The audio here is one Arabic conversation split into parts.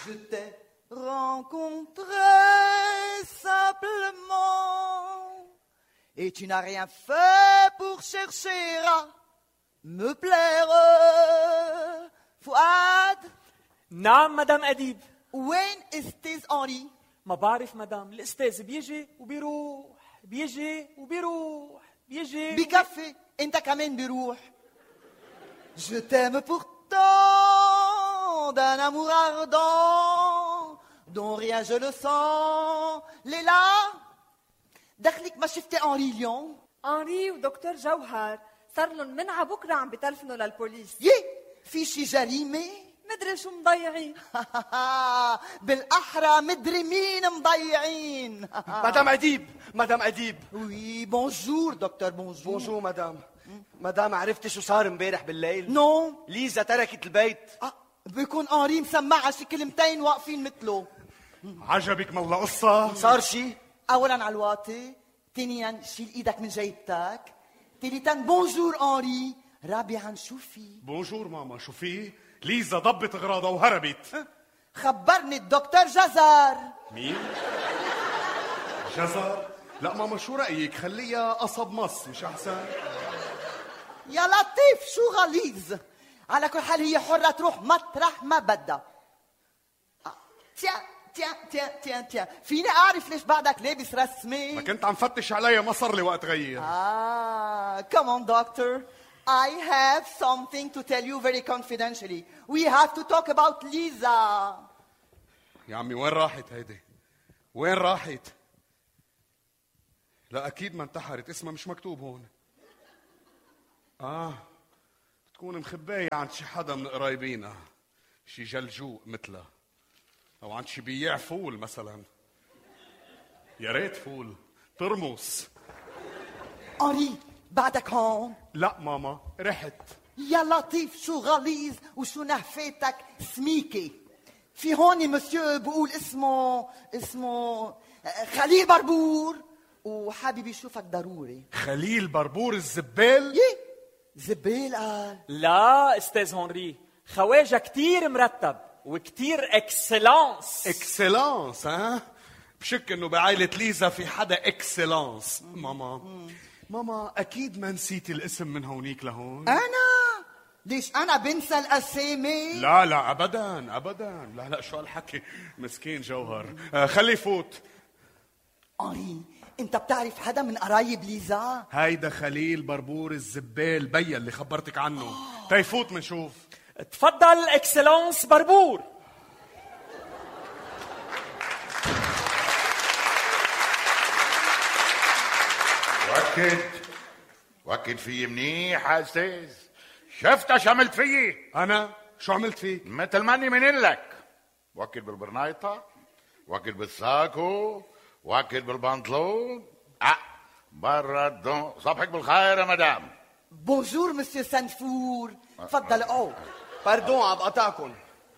Je t'ai rencontré simplement et tu n'as rien fait pour chercher à me plaire. فؤاد. نعم مدام أديب. وين استاذ أنري؟ ما بعرف مدام، الأستاذ بيجي وبيروح، بيجي وبيروح، بيجي بكفي، انت كمان بيروح. Je t'aime pourtant d'un amour ardent dont rien je le sens. ليلى دخلك ما شفتي أنري اليوم؟ أنري ودكتور جوهر صار لهم منعة بكرة عم بتلفنوا للبوليس. في شي جريمة؟ مدري شو مضيعين. بالأحرى مدري مين مضيعين. مدام أديب، مدام أديب. وي بونجور دكتور. بونجور. بونجور مدام. مدام عرفتي شو صار امبارح بالليل؟ نو. ليزا تركت البيت. بيكون أنري مسمعها شي كلمتين واقفين مثله. عجبك مولا قصة؟ صار شي؟ أولا على الواطي، ثانيا شيل إيدك من جيبتك، ثالثا بونجور أنري، رابعا شو في؟ بونجور ماما. شو في؟ ليزا ضبت اغراضها وهربت. خبرني الدكتور جزر. مين؟ جزر؟ لا ماما شو رأيك خليها قصب مص مش أحسن؟ يا لطيف شو غليظ. على كل حال هي حرة تروح مطرح ما بدها. تيان فيني أعرف ليش بعدك لابس رسمي؟ ما كنت عم فتش عليها، ما صار لي وقت غير. Come on doctor. I have something to tell you very confidentially. We have to talk about Lisa. يا عمي وين راحت هيدي؟ وين راحت؟ لا أكيد ما انتحرت، اسمها مش مكتوب هون. تكون مخباية عند شي حدا من قرايبينا، شي جلجوق مثلها، أو عند شي بياع فول مثلا. يا ريت فول ترمس. أنري بعدك هون؟ لا ماما رحت. يا لطيف شو غليظ وشو نهفاتك سميكي. في هون مسيو بقول اسمه خليل بربور وحابب يشوفك ضروري. خليل بربور الزبال؟ زبال قال؟ لا استاذ هنري، خواجه كتير مرتب وكتير اكسلانس. اكسلانس بشك انه بعائلة ليزا في حدا اكسلانس. ماما اكيد ما نسيتي الاسم من هونيك لهون. انا ليش انا بنسى الاسامي؟ لا ابدا. لا شو هالحكي. مسكين جوهر. خليه يفوت. أنري انت بتعرف حدا من قرايب ليزا؟ هيدا خليل بربور الزبال بيا اللي خبرتك عنه. تيفوت منشوف. تفضل اكسلانس بربور. وكد فيي منيح يا استاذ. شفت شو عملت فيي؟ انا شو عملت فيك؟ مثل ماني من لك. وكد بالبرنايطة، وكد بالساكو، وكد بالبنطلون. برا الدون. صبحك بالخير يا مدام. بونجور مسيو سنفور. تفضل اقعد. باردون عم بقطعكم.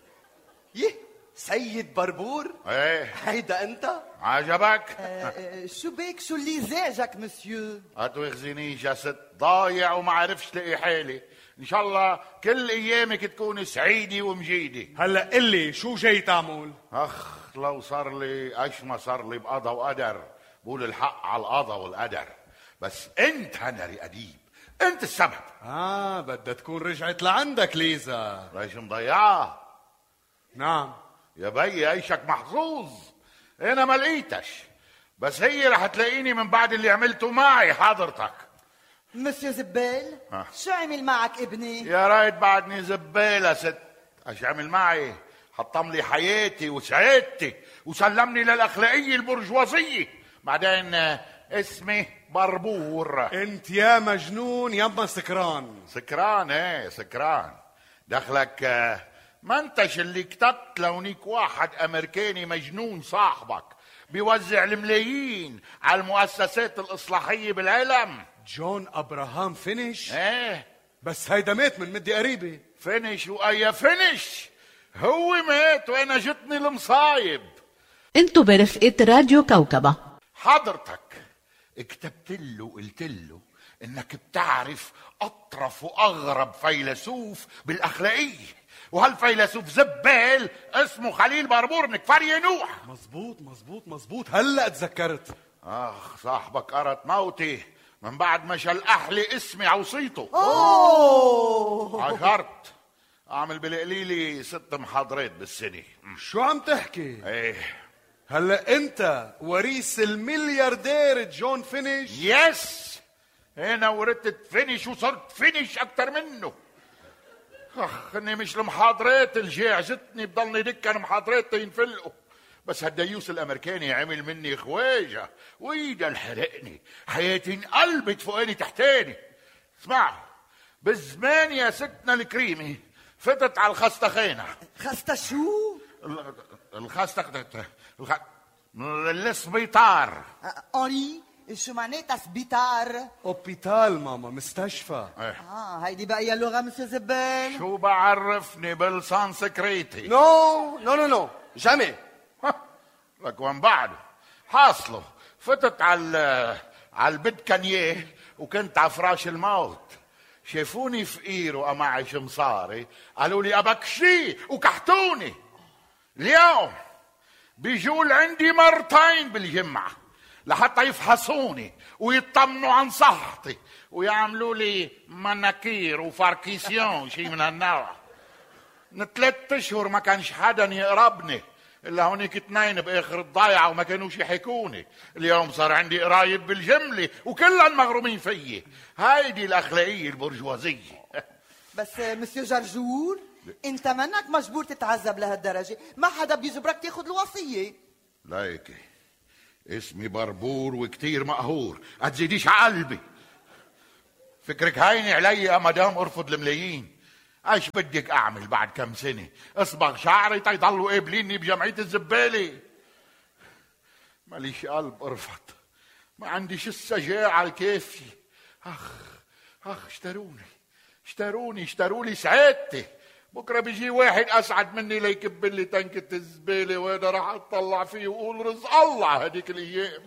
سيد بربور؟ ايه هيدا انت؟ عجبك؟ شو بيك شو اللي زعجك مسيو؟ اتوخزنيش يا ست، ضايع وما عرفش لاقي حالي. ان شاء الله كل ايامك تكون سعيده ومجيده. هلا قلي شو جاي تعمل؟ لو صار لي ايش ما صار لي بقضاء وقدر. بقول الحق على القضاء والقدر. بس انت هنري اديب، انت السبب. بدها تكون رجعت لعندك ليزا. ليش مضيعة؟ نعم يا بي عيشك محظوظ. انا ما لقيتش، بس هي رح تلاقيني من بعد اللي عملته معي حضرتك. مسيو زبال شو عمل معك ابني؟ يا ريت بعدني زبالة ست. ايش عمل معي؟ حطم لي حياتي وسعادتي وسلمني للاخلاقيه البرجوازيه. بعدين اسمي بربور. انت يا مجنون يما سكران. سكران؟ ايه سكران. دخلك ما انتش اللي كتبت لونيك واحد امريكاني مجنون صاحبك بيوزع الملايين على المؤسسات الاصلاحيه بالعالم. جون ابراهام فينيش؟ ايه بس هيدا مات من مدة قريبة. فينيش واي فينيش؟ هو مات وانا جتني المصايب. انتو برفقة راديو كوكبة. حضرتك كتبت له وقلت له انك بتعرف اطرف واغرب فيلسوف بالاخلاقيه، وهالفيلسوف زبال اسمه خليل بربور من كفر ينوح. مزبوط هلا تذكرت. صاحبك قرت موتي من بعد ما شل احلي اسمي عوصيته. عشرت اعمل بالقليلي 6 محاضرات بالسنه. شو عم تحكي؟ ايه هلا انت وريث الملياردير جون فينيش؟ يس، انا ورثت فينيش وصرت فينيش اكتر منه. اني مش المحاضرات اللي جاعزتني بضلني دكا محاضرات ينفلقوا، بس هالديوس الامريكاني عمل مني خواجه ويدا الحرقني، حياتي انقلبت فوقاني تحتاني. اسمعوا، بالزمان يا ستنا الكريمي فتت على الخستخانه. خسته شو؟ السبيطار. اوني شو معناتها سبيطار؟ اوبيتال ماما، مستشفى. هيدي بقى اللغه مسيو زبال. شو بعرفني بالسانسكريتي؟ نو جامي. لك وين بعده حاصله فتت على البدكنيه وكنت على فراش الموت. شافوني فقير وأمعش مصاري، قالوا لي أبك شي وكحتوني. اليوم بيجوا لعندي مرتين بالجمعة لحتى يفحصوني ويطمنوا عن صحتي ويعملوا لي مناكير وفاركيسيون شي من هالنوع. من 3 أشهر ما كانش حدا يقربني إلا هونيك 2 بآخر الضايعة وما كانوش يحكوني. اليوم صار عندي قرايب بالجملة وكلهم مغرومين فيي. هايدي الأخلاقية البرجوازية. بس مسيو جرجور، انت منك مجبور تتعذب لهالدرجة، ما حدا بيجبرك تاخد الوصية. لايكي اسمي بربور وكتير مقهور، هتزيديش عقلبي. فكرك هيني علي يا مدام ارفض الملايين؟ ايش بدك اعمل بعد كم سنة؟ اصبغ شعري تيضلوا قابليني بجمعية الزبالة؟ ماليش قلب ارفض، ما عنديش الشجاعة الكافية. اخ اشتروا لي سعادتي. بكره بيجي واحد اسعد مني ليكب لي تنكة الزبالة وانا راح اطلع فيه واقول رزق الله هديك الايام.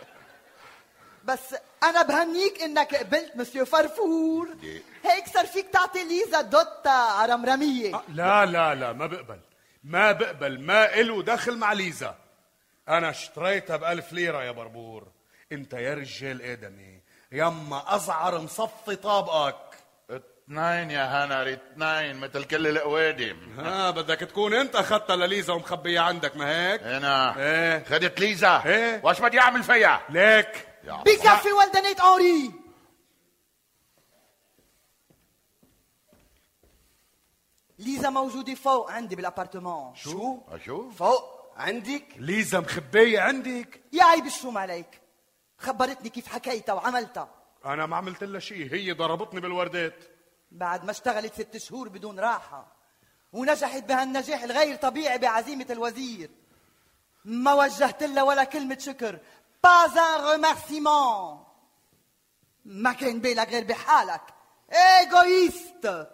بس انا بهنيك انك قبلت مسيو فرفور. هيك صار فيك تعطي ليزا دوتا عرمرمية. لا ما بقبل، ما إله دخل مع ليزا. انا اشتريتها ب1000 ليرة يا بربور. انت يا رجال ادمي يما ازعر مصفي طابقك. 2 يا هنري 2 مثل كل القوادم. بدك تكون انت اخذتها لليزا ومخبيها عندك، ما هيك؟ انا ايه خدت ليزا. ايه واش بدي اعمل فيها؟ ليك بكفي ولدنيت اونري. ليزا موجودة فوق عندي بالابارتمان. شو؟ فوق عندك؟ ليزا مخبية عندك؟ يا عيب الشوم عليك، خبرتني كيف حكيتها وعملتها. انا ما عملت لها شيء، هي ضربتني بالوردات بعد ما اشتغلت 6 شهور بدون راحة ونجحت بهالنجاح الغير طبيعي بعزيمة الوزير. ما وجهت لها ولا كلمة شكر، pas un remerciement. ما كان بالك غير بحالك، ايغويست.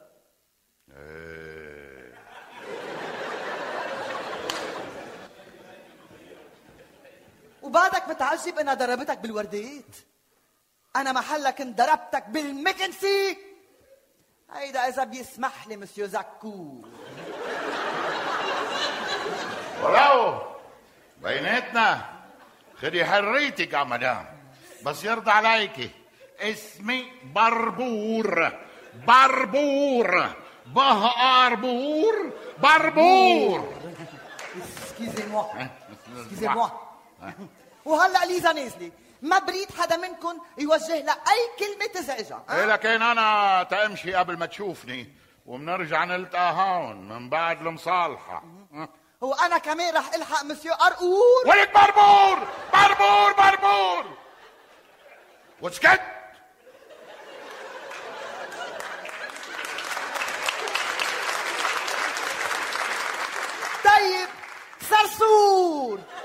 وبعدك متعجب انها ضربتك بالوردات؟ انا محلك كنت ضربتك بالمكنسي. هيدا اذا بيسمح لي مسيو زكور. ولو بيناتنا خدي حريتك يا مدام، بس يرضى عليكي اسمي بربور. اسكيزي موا. وهلا ليزا نازله، ما بريد حدا منكم يوجه لها اي كلمه تزعجها. لكن انا تمشي قبل ما تشوفني وبنرجع نلتقى هون من بعد المصالحه. وانا كمان رح الحق مسيو قرقور. ولك بربور وسكت. طيب صرصور.